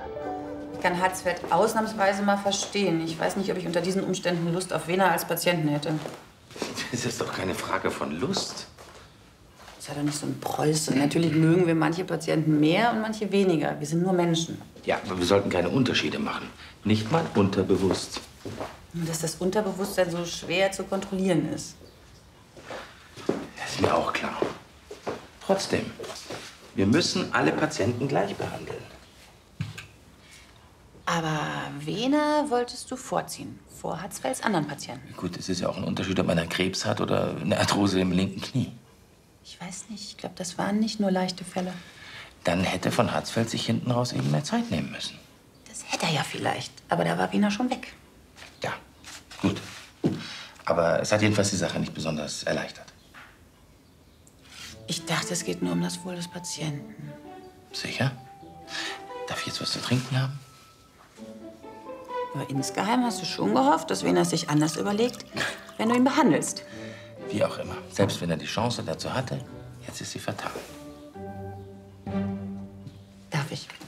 Ich kann Hatzfeld ausnahmsweise mal verstehen. Ich weiß nicht, ob ich unter diesen Umständen Lust auf Wehner als Patienten hätte. Das ist doch keine Frage von Lust. Sei doch nicht so ein Preuße. Natürlich mögen wir manche Patienten mehr und manche weniger. Wir sind nur Menschen. Ja, aber wir sollten keine Unterschiede machen. Nicht mal unterbewusst. Und dass das Unterbewusstsein so schwer zu kontrollieren ist. Das ist mir auch klar. Trotzdem, wir müssen alle Patienten gleich behandeln. Aber Wehner wolltest du vorziehen, vor Hatzfelds anderen Patienten. Gut, es ist ja auch ein Unterschied, ob einer Krebs hat oder eine Arthrose im linken Knie. Ich weiß nicht, ich glaube, das waren nicht nur leichte Fälle. Dann hätte von Hatzfeld sich hinten raus eben mehr Zeit nehmen müssen. Das hätte er ja vielleicht, aber da war Wehner schon weg. Ja, gut. Aber es hat jedenfalls die Sache nicht besonders erleichtert. Ich dachte, es geht nur um das Wohl des Patienten. Sicher? Darf ich jetzt was zu trinken haben? Aber insgeheim hast du schon gehofft, dass Wehner es sich anders überlegt, wenn du ihn behandelst. Wie auch immer. Selbst wenn er die Chance dazu hatte, jetzt ist sie vertan. Darf ich?